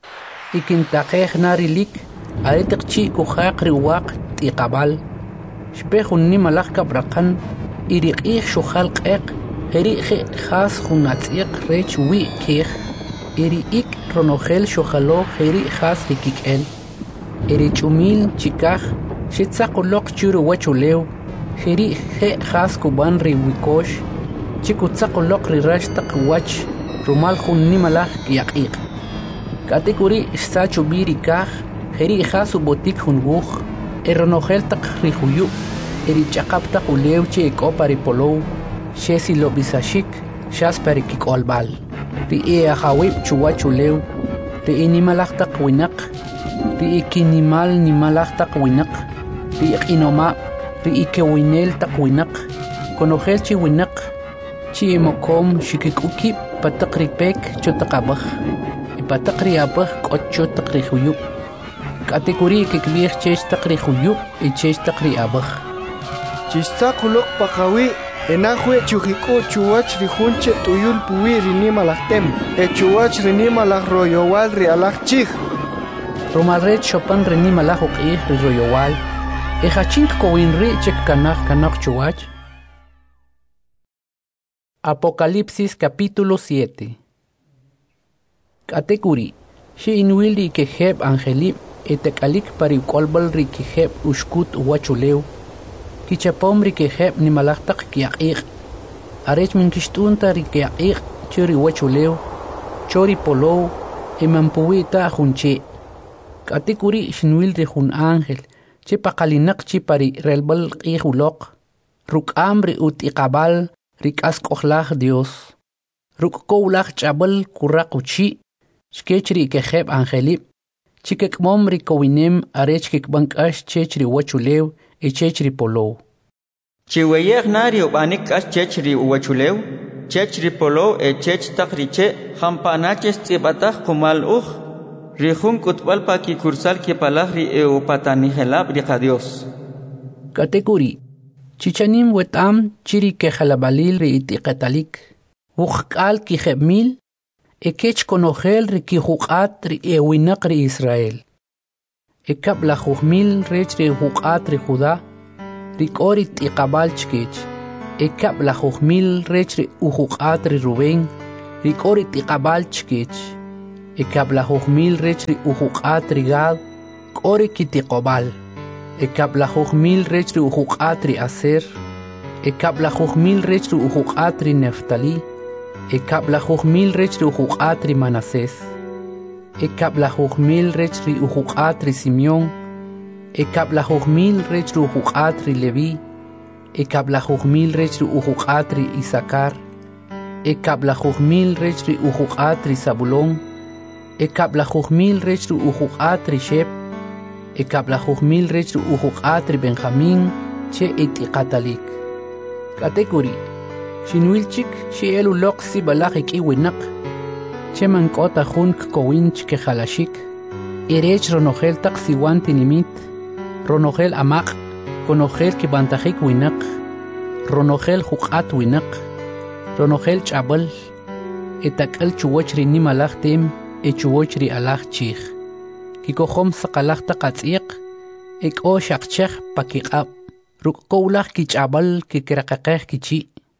ikintaqejna rilik aritaqchi kujaq riwaq tiqabal shpej unnimalaj kabraqan iriq'ij xujal q'eq jeri je'jas junatz'iq rech wi' kej eri ik ronojel xojalo jeri jas rikik'el eri ch'umil chikaj xitzaquloq churu wachulew jeri je'jas kuban ri wikox chikutzaquloq ri raxtaq wach rumal junnimalaj yaq'iq Katekuri xsachu biri kaj jeri jas ubotik junwuj eronojel taq ri juyu eri ch'aqap taq ulew chi ek'opa ri polow xesi lob'isashik xas pari kik'olb'al ri eajawib chuwach ulew ri inimalaj taq winaq ri ikinimal nimalaj taq winaq ri iq'inomab ri ikewinel taq winaq konojel chi winaq chi imokom xikik'ukib pataq ri pek chotaq abaj ipataq ri abaj k'ot chotaq ri juyub Katekuri kikb'ij chech taq ri juyub y chech taq ri abaj Chistaquloq paqawi enajwe chujik'u chuwach ri junche tuyul puwi rinimalajtem e chuwach rinimalaj royowal ri alaj chij Romalret chopan rinimalaj uq'ij ri royowal ejachink kowin ri chek kanaj kanaj chuwach Apocalipsis capítulo siete Katekuri shi inwil ri kejeb angelib etekalik pari kolbal ri kejeb ushkut wachulew kichapom ri kejeb nimalaj taq kiaq'iq arech minkixt'unta ri kiaq'iq churi wachulew chori polow imampuwita junche Katekuri shinwil ri jun ángel che paqalinaq chi pari relbal q'ij uloq ruk'am ri utiqabal ri k'asq'ojlaj Dios ruk'kowlaj ch'abal kurraq uchi xkech ri kejeb angelib chikek'mom ri kowinem arech kikb'an k'ax chech ri wachulew y chech ri polow Chiweyej nari ub'anik k'ax chech ri wachulew chech ri polow e chech taq ri che jampanaches tz'ib'ataj qumal uj ri jun k'utb'al pa kikursal kipalaj ri eupatanijelab ri qa Dios Katekuri chichanim wet'am chiri kejalabalil ri itiqetalik wuqk'al kijeb'mil ekech konojel ri kijuq'at ri ewinaq ri Israel ekab lajujmil rech ri juq'at ri Judá ri k'o ri t'iqabal chkech ekab la mil rech ri uhuqat ri Rubén ri kori tiqabal chkich ekab la mil rech ri uhuqat ri Gad kori kitiqobal ekab la mil rech ri uhuqat ri Aser ekab la mil rech ri uhuqat ri Neftali ekab la mil rech ri uhuqat ri Manases ekab la mil rech ri uhuqat ri Simeón ekab la mil rech ri uhuqat ri Levi ekab la mil rech ri uhuqat ri Isaacar ekab la mil rech ri uhuqat ri Zabulón ekab la mil rech ri uhuqat ri Shep ekab la mil rech ri uhuqat ri Benjamín che itiqatalik katekuri shinwilchik shi elu loqsi balaq ikiwinak che mankota jun kowinch ke khalashik irech ronogel taqsiwan tinimit ronogel amaq konogel ki bantajik winak ronogel huqat winak ronogel chabal etakal chuwach ri nimalaj tim e chuwach ri alaj chij kikohom saqalaj taqatsiq ek o shaqchej pakiqab rukqowlaj ki chabal ki kiraqaqej kichi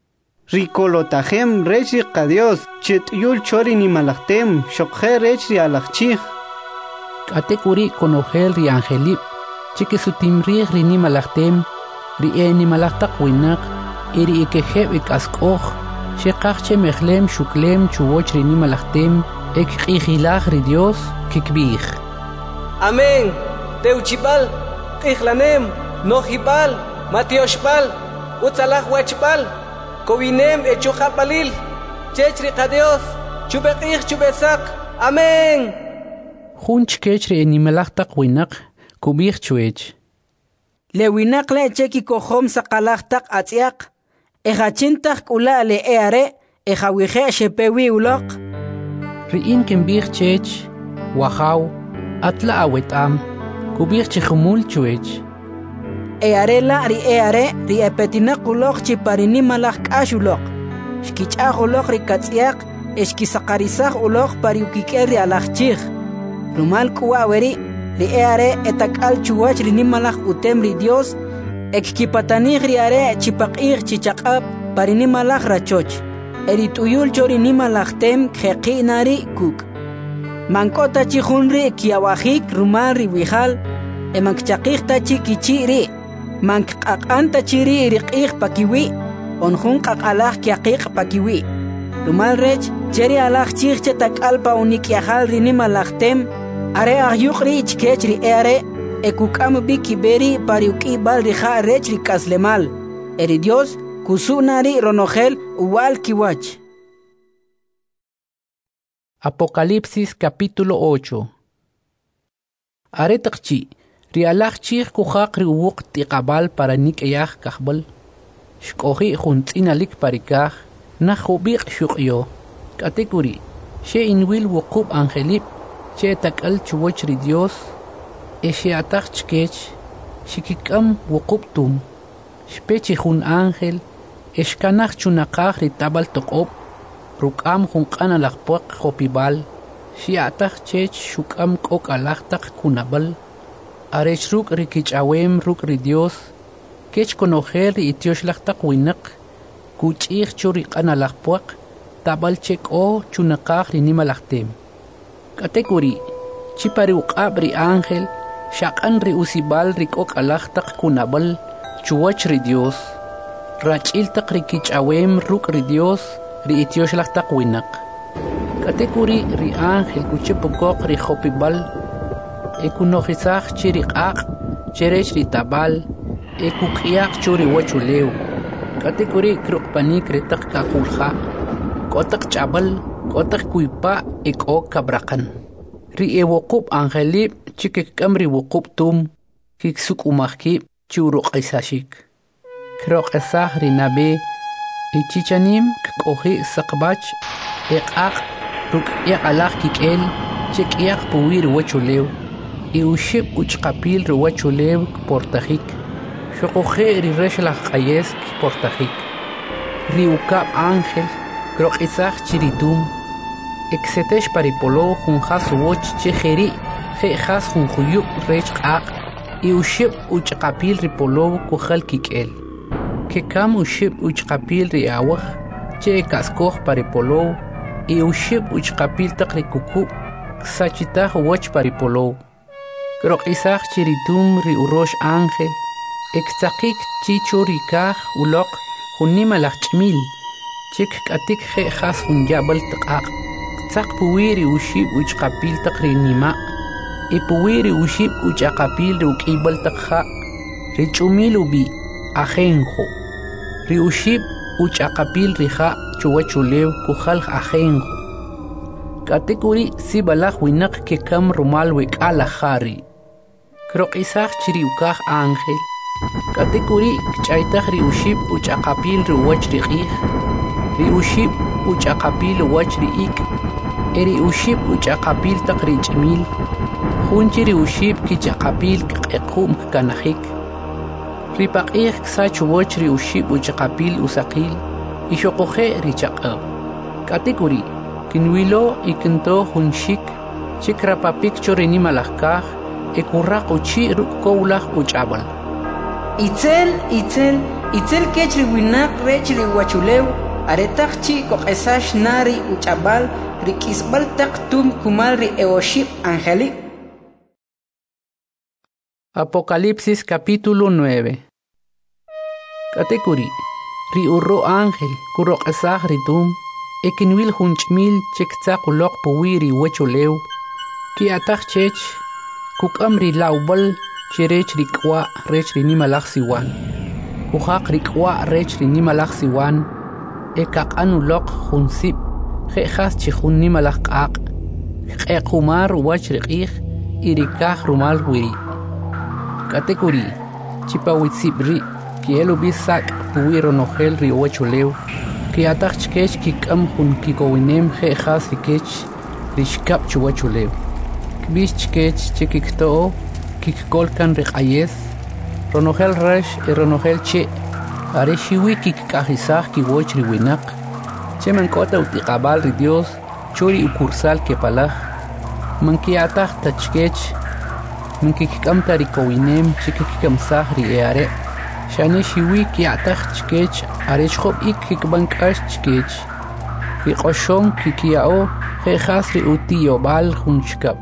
Ricolotajem rech ri qadios chet yul chori ni malajtem shokje rech ri alajchij katekuri konogel ri angelip chike sutimrij ri ni malajtem ri e ni malajtaq winak iri ikejeb ikaskoj sheqaj che mejlem shuklem chuwoch ri ni malajtem ek qijilaj ri Dios kikbij Amén teuchibal qijlanem nojibal matioshbal utzalaj wachbal Kowinem echujalbalil chechri qadios chubeqij chubesaq amén Junch kechri nimalajtaq winaq kubij chuech Le winaq le cheki kohom saqalajtaq atziaq ejachintaq kula le eare ejawije shepewi uloq Riin kimbij chech wajaw atla awetam kubij chijumul chuech Eare la ri eare ri epetinaq uloq chiparini malaj k'ax uloq xkich'aj uloq ri katz'iaq exkisaqarisaj uloq pariukik'el ri alajchij rumal k'uwa weri ri eare etak'al chuwach ri nimalaj utem ri Dios ekkipatanij ri are chipaq'ij chichaq'ab parini malaj rachoch eri t'uyul cho ri nimalajtem kjeq'i'nari kuk' mank'ota chi jun ri kiawajik rumal ri wijal emakchaqij tachi kichi' ri mank q'aq'anta chiri riq'ij pakiwi onjun q'aq'alaj kiaqiq pakiwi rumal rech cheri alaj chij che tak'alpa unikyajal ri nimalajtem are ajyuq ri ichkech ri eare ekuk'am bi kiberi pariuk'ibal ri ja' rech ri k'aslemal eri Dios kusuna ri ronojel uwal kiwach Apocalipsis capítulo ocho Are taqchi ri alaj chij kujaq ri uwuq tiqabal para nik'eyaj kajbal xk'oji juntz'inalik parikaj najubiq xuq'yo k'atekuri xe inwil wuqub angelip che tak'al chuwach ri Dios e xe'ataj chkech xikik'am wuqub tum xpechi jun ángel exkanaj chunaqaj ri tabal toq'ob ruk'am junq'an alajpuaq jopibal xi'ataj chech xuk'am k'ok alajtaq kunabal Arech ruk ri kich'awem ruk ri Dios kech konojel ri itioxlajtaq winaq kuch'ij chu ri q'an alajpuaq tabal che k'o chunaqaj ri nimalajtem k'atekuri chipari uq'ab ri ángel xaq'an ri usibal ri k'ok alajtaq kunabal chuwach ri Dios rach'iltaq ri kich'awem ruk ri Dios ri itioxlajtaq winaq k'atekuri ri ángel kuchipukoq ri jopibal ekunojisaj chiri q'aq cherech ri tabal ekuk'iyaq churi wachulew k'atekuri kruqpanik ri taq kaqulja k'otaq ch'abal k'otaq kuypa ek'o kabraqan ri ewuqub angelib chikik'am ri wuqub tum kiksuk'umaj kib chiwruq'isashik kroq'esaj ri nabe ichichanim kk'oji saqbach eq'aq ruk'yaq alaj kik'el chek'iyaq puwi ri wachulew y uxib uchqapil ri wachulew kportajik xoqoje ri rexlaj q'ayes kportajik ri ukab ángel kroq'isaj chiritum eksetex paripolo jun jas woch che jeri je jas jun juyub rech q'aq y uxib uchqapil ri polo kujal kik'el que cam ushib uchqapil ri awaj che kaskoj paripolow y ushib uchqapil taqri kuku sachitaj wach paripolow krok isaj chiritum ri urosh ángel ektzaqik chicho rikaj uloq junima lachmil chik katik je khas un jabal taqaq tsaq puwiri ushib uchqapil taqri nima y puwiri ushib uchaqapil ri ukibal taqja ri chumil ubi ajenjo ri ushib uchaqapil rija chuwachulew kujal ajenjo katikuri si balaj winaq ke kam rumal we kala jari krok isaj chiri ukaj ángel katikuri kchaytaj ri ushib uchaqapil ri wach ri qij ri ushib uchaqapil wach ri ik eri ushib uchaqapil taq ri ch'mil junchi ri ushib kichaqapil kqequm kanajik ri paqij ksach wach ri ushib uchaqapil usaqil ishoqoje ri chaqab katikuri kinwilo ikinto junshik chikrapapik chorini malajkaj ekurraq uchi rukowlaj uch'abal Itzel, itzel, itzel kech ri winaq rech ri wachulew aretaq chi koqesash nari uch'abal ri k'isbal taq tum kumal ri eoshib angelic. Apocalipsis capítulo nueve. Katekuri ri urro ángel kuroqesaj ri tum ekinwil junchmil chektzaq uloq puwiri wachulew ki ataj chech kukam ri laubal Chirech rikwa rech rinimalaj siwan. Kujaq rikwa rech rinimalaj siwan. Ekaq anuloq junsib. Jejas chijun nimalaj qaq. Qequmar wach riqij. Irikaj rumal wiri. Katekuri. Chipawitzibri. Kielu bisak puwiro nojel ri wachulew. Kiataj chkech kikam jun kikowinem jejas rikech. Rishkap chuwachulew. Kbish chkech chikikto. Kikkolkan riqayes ronogel resh y ronogel che are shiwi kikkajisaj kiwoch ri winaq che mankota utiqabal ri Dios churi ukursal ke palaj mankiataj tachkech mankikkamta ri kowinem chikikkamsaj ri eare shane shiwi kiataj chkech are chjob ik kikbankash chkech ri qoshon kikiao jejas ri utiyobal junchkab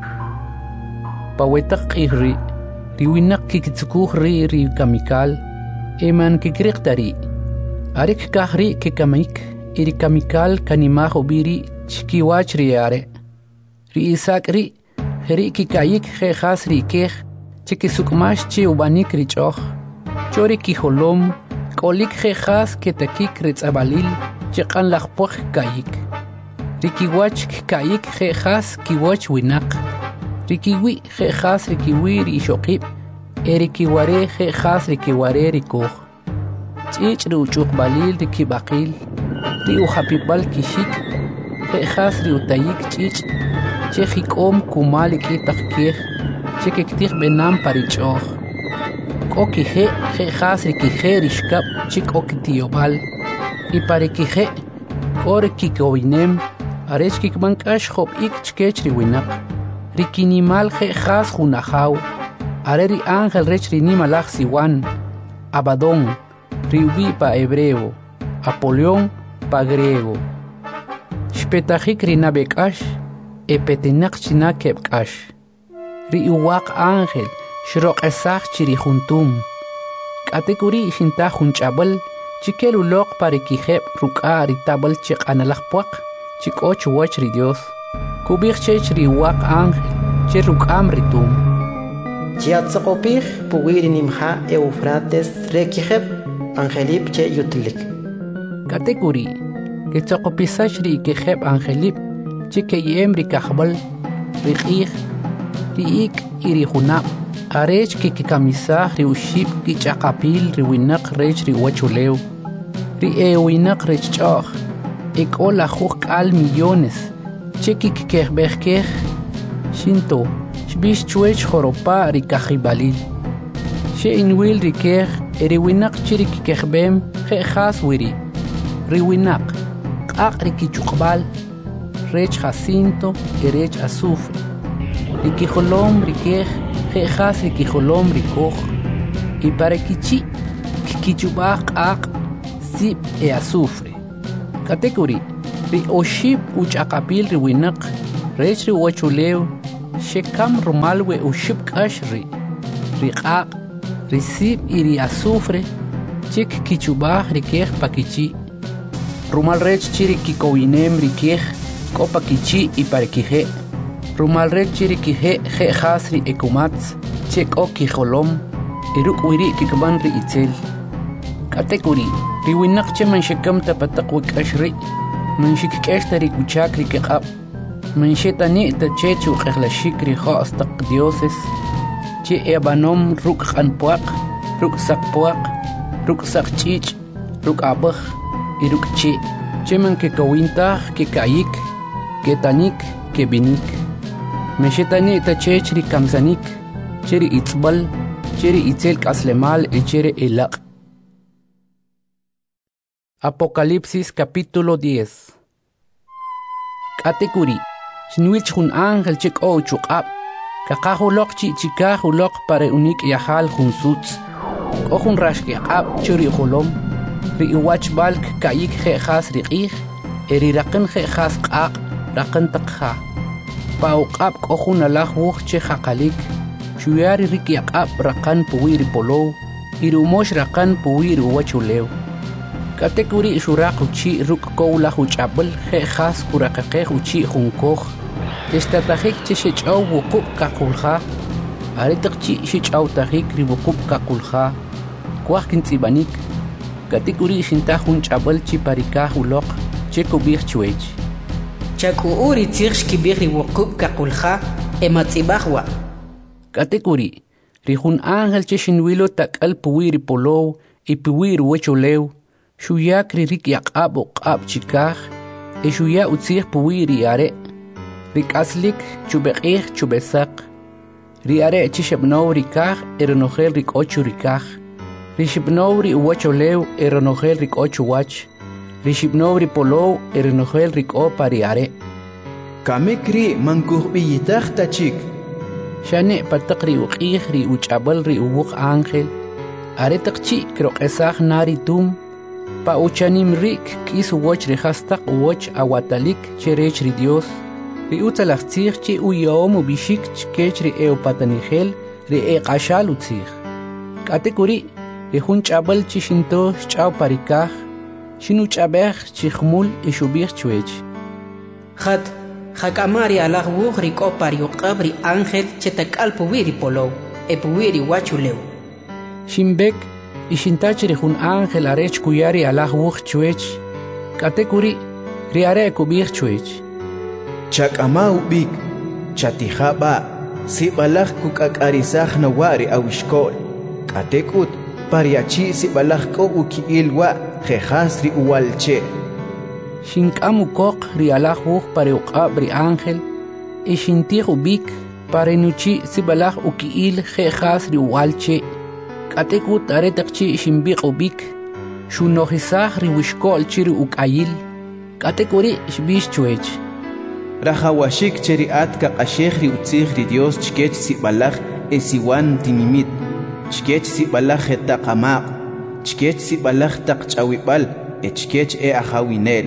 pawetaq qihri ri winaq kikitzukuj ri ri kamikal eman kikriqtari arik kahri kikamik iri kamikal kanimaj ubiri chkiwach ri are ri isak ri jeri kikayik jejas ri kej chikisukmash chi ubanik ri ch'oj chori kijolom k'olik jejas ketakik ri tz'abalil chiq'an lajpoj kayik ri kiwach kikayik jejas kiwoch winaq Rikiwi jejas rikiwi ri shoqib erikiware jejas rikiware rikuj ch'ich' ri uchuq balil rikibaqil ri ujapibal kixik jejas ri utayik ch'ich' che jik'om kumal ik'itaq kej che kiktij b'enam pa ri ch'oj k'o kije jejas rikije rixkab chi k'o kitiyobal y pa rikije k'o rikikowinem arech kikbank'ax job'ik chkech ri winaq Rikinimal jejas junajaw, are ri ángel rech rinimalaj siwan, Abadón, riubi pa hebreo, Apolión pa griego. Shpetajik rinabekash, epetenak china kebkash. Riuwaq ángel, shroqesaj chirijuntum. Katekuri shinta junchabal, chikelulok parikijeb ruka ritabal chiqanalajpuaq, chikoch wach ri Dios. Kubir chech riwaq ángel, che rukam ritum. Chiatzaqopij puwiri nimja Eufrates rekijeb angelip che yutlik. Katekuri, que tzaqopisach ri kejeb angelip, che keyem ri kahbal, ri qij, ri ik y ri junab. Arech que kikamisaj ri ushib ki chaqapil ri winaq rech ri wachulew. Ri e winaq rech ch'oj, ek ola juj k'al millones. Chekik kejbejkej, shinto, shbish chuech joropa ri kajibalil. She inwil ri kej, eri winaq chirik kejbem, jejas wiri. Ri winaq, q'aq ri kichuqbal, rech jacinto, erech azufre. Ri kijolom ri kej, jejas ri kijolom ri koj. Y para kichi, kikichubaj q'aq, sib e azufre. Katekuri, ri oshib uch akapil ri winak, rech ri wachulew, shekam rumalwe ushib kashri, ri qaq, ri sib i ri azufre, chik kichubah ri kej pakichi. Rumal rech chiri kikowinem ri kej, ko pakichi i parkije. Rumal rech chiri kije je hasri ekumats, chek o kijolom, iruk wiri kikban ri itzel. Katekuri, ri winak che man shekam tapatakwe kashri, man shikkesh ri kuchak ri kekab, man shetani ta chechu kheglashik ri khos tak dioses, che ebanom ruk khanpuak, ruk sakpuak, ruk sakchich, ruk abach, iruk che, che man ke kawintah, ke kayik, ke tanik, ke binik. Man shetani ta chech ri kamzanik, cheri itzbal, cheri itzel kaslemal e chere elak. Apocalipsis capítulo diez. Katekuri, shinwich hun ángel chik o chukab, kakahulok chi chikahulok pare unik yahal hun suts, kohun rashki ab churi holom, ri iwach balk kayik he khas riqih, eri raqin he khas qaq, raqin taqha. Pauqab kohun alah wuch che khaqalik, shuyari rik yaqab raqan puwiri polo, irumosh raqan puwiri wachulew. Katekuri shuraq uchi ruk kowla huchabel he khas kurakaqeh uchi hunkoh. Estatajik che shichaw wuqub kakulha. Aritaqchi shichaw tajik ri wuqub kakulha. Kwah kintsibanik. Katekuri shintah hunchabel chi parikah uloq che kubih chwech. Chaku uri tirsh kibir ri wuqub kakulha ematzibahwa. Katekuri ri hun ángel che shinwilo takal puwiri polow i puwiri wecholew. Shuya kririk yaqab uqab chikah, e shuya utzih puwiri are, rik aslik chubeqih chubesak, ri are chishebnow rikah eronogel rik ochu rikah, ri shibnow ri uwacholew eronogel rik ochu wach, ri shibnow ri polow eronogel rik o pari are. Kamikri mankuh biyitah tachik. Shane patakri uqih ri uchabal ri uwuk ángel, are takchi krok esah nari tum, pa uchanim rik kis woch ri hastak woch awatalik cherech ri Dios ri utzalachtzich chi uyom u bishik chkech ri eopatanigel ri eqashal utzich katekuri ri hun chabal chi shinto chaw parikah shinu chabeh chi khmul ishubich chwech khat khakamari alah wuch ri kopar yuqab ri ángel chetakal puwiri polo e puwiri wachulew shimbek ishintach ri hun ángel arech kuyari alah wuch chwech katekuri ri are kubich chwech chakama ubik chatihaba sibalach kukakarisach na wari awishkol katekut pariachi sibalach ko ukiilwa jehas ri uwalche shinkamu kok ri alah wuch pare uqab ri ángel ishintih ubik pare nuchi sibalach ukiil jehas ri uwalche Katekut aretakchi shimbiq ubik, shunohisah ri wishkol chiri ukayil, katekuri shbish chwech. Rahawashik cheri atka qashekh ri utzih ri Dios chkech sibalach esiwan tinimit, chkech sibalach etaqamaq, chkech sibalach taqchawibal, e chkech e ahawinel.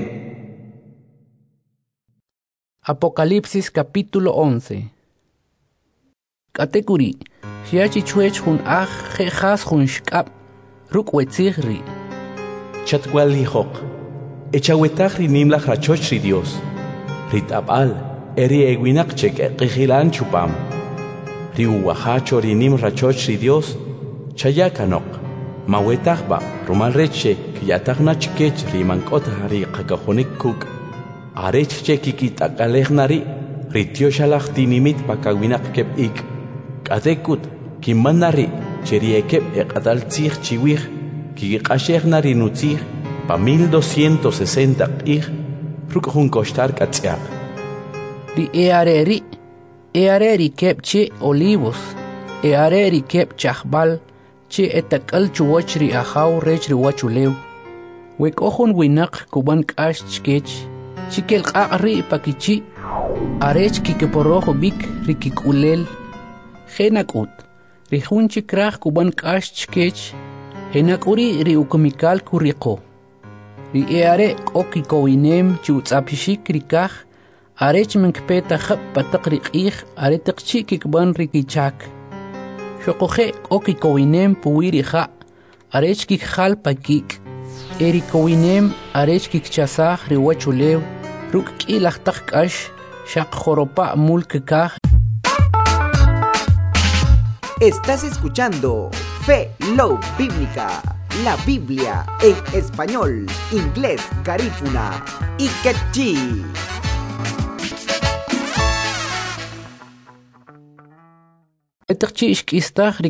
Apocalipsis capítulo once. Katekuri Shiachi chwech hun ach jehas hun shkab ruk wetzihri. Chatwal hijok. Echawetach ri nimlach rachoch ri Dios. Ritabal eri eguinak chek eqihilan chupam. Ri uwahacho ri nim rachoch ri Dios. Chayakanok. Mawetach ba rumal reche kiyatach na chkech ri mankot hari qakajonik kuk. Arech che kikit akalech nari. Ri tioshalach tinimit pakawinak kep ik. Katekut kimanari cheriekep eqatal tzih chiwih kiqashech nari nutzih pa mil doscientos sesenta qih ruk hun koshtar katziaq. Ri eareri eareri kep che olivos eareri kep chahbal che etakal chuwach ri ahaw rech ri wachulew wek ohon winak kuban kash chkech chikel qaqri pakichi arech kikeporojo bik ri kikulel Henakut, ri hun chikrach kuban kash chkech, henakuri ri ukumikal kuriko. ri eare oki kowinem chutzapishik rikaj arech minkpeta khab pataq riqij aretaq chikik ban rikichak shoqoje oki kowinem puwiri kha arech kik khal pakik eri kowinem arech kik chasaj riwachulew ruk kilaj taq k'ax shaq joropa mulkikaj. Estás escuchando Fe Love Bíblica, la Biblia en español, inglés, garífuna y quechí. Etaqchi ishk'istaj